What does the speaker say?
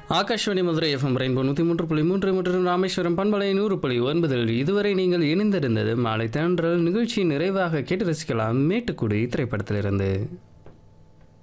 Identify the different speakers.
Speaker 1: Akashvani Madurai FM rainbow 103.3 மற்றும் ராமேஸ்வரம் பண்பலை 100.9 இதுவரை நீங்கள் இணைந்திருந்தது மாலை தென்றல் நிகழ்ச்சி நிறைவாக கேட்டு ரசிக்கலாம் மேட்டுக்குடி திரைப்படத்திலிருந்து.